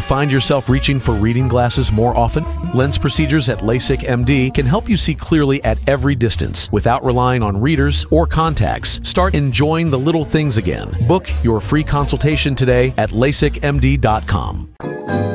find yourself reaching for reading glasses more often? Lens procedures at LASIK MD can help you see clearly at every distance without relying on readers or contacts. Start enjoying the little things again. Book your free consultation today at LASIKMD.com.